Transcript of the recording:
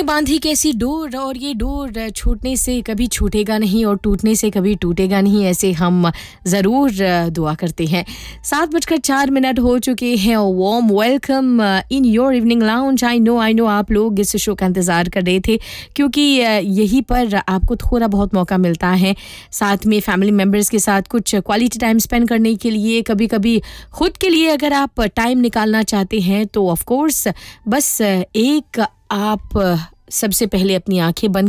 ने बांधी कैसी डोर और ये डोर छूटने से कभी छूटेगा नहीं और टूटने से कभी टूटेगा नहीं, ऐसे हम ज़रूर दुआ करते हैं। 7:04 हो चुके हैं। Warm welcome in your evening lounge. I know आप लोग इस शो का इंतज़ार कर रहे थे क्योंकि यहीं पर आपको थोड़ा बहुत मौका मिलता है साथ में फैमिली मेम्बर्स के साथ कुछ क्वालिटी टाइम स्पेंड करने के लिए। कभी कभी खुद के लिए अगर आप टाइम निकालना चाहते हैं तो ऑफ कोर्स बस एक आप सबसे पहले अपनी आंखें बंद